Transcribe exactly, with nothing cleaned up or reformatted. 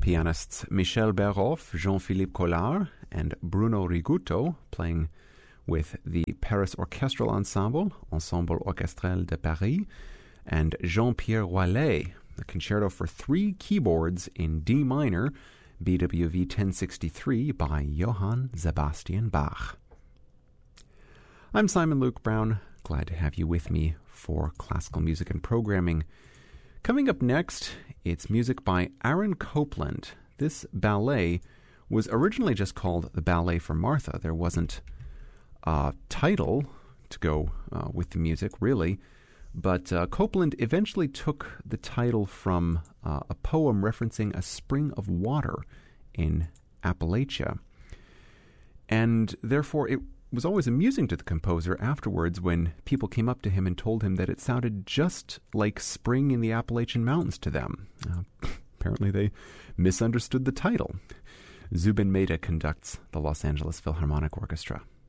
Pianists Michel Berhoff, Jean-Philippe Collard, and Bruno Rigutto playing with the Paris Orchestral Ensemble, Ensemble Orchestral de Paris, and Jean-Pierre Wallet, the concerto for three keyboards in D minor, B W V ten sixty-three by Johann Sebastian Bach. I'm Simon Luke Brown, glad to have you with me for classical music and programming. Coming up next, it's music by Aaron Copland. This ballet was originally just called The Ballet for Martha. There wasn't a title to go uh, with the music, really, but uh, Copland eventually took the title from uh, a poem referencing a spring of water in Appalachia. And therefore, it was always amusing to the composer afterwards when people came up to him and told him that it sounded just like spring in the Appalachian Mountains to them. Uh, apparently they misunderstood the title. Zubin Mehta conducts the Los Angeles Philharmonic Orchestra.